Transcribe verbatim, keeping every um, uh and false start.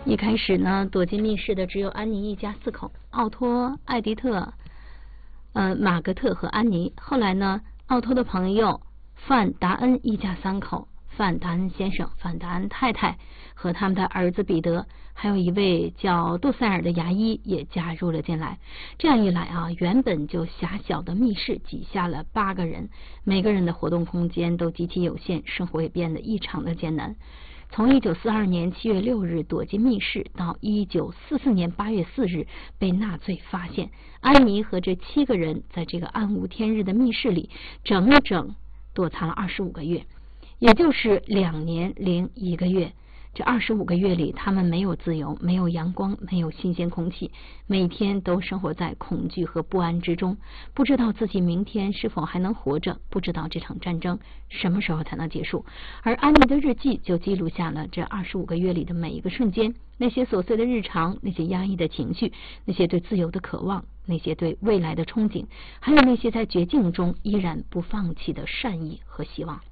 一开始呢，躲进密室的只有安妮一家四口，奥托、艾迪特、呃玛格特和安妮。后来呢，奥托的朋友范达恩一家三口，范达恩先生、范达恩太太和他们的儿子彼得，还有一位叫杜塞尔的牙医也加入了进来。这样一来啊，原本就狭小的密室挤下了八个人，每个人的活动空间都极其有限，生活也变得异常的艰难。从一九四二年七月六日躲进密室到一九四四年八月四日被纳粹发现，安妮和这七个人在这个暗无天日的密室里整整躲藏了二十五个月，也就是两年零一个月。这二十五个月里，他们没有自由，没有阳光，没有新鲜空气，每天都生活在恐惧和不安之中，不知道自己明天是否还能活着，不知道这场战争什么时候才能结束。而安妮的日记就记录下了这二十五个月里的每一个瞬间，那些琐碎的日常，那些压抑的情绪，那些对自由的渴望，那些对未来的憧憬，还有那些在绝境中依然不放弃的善意和希望。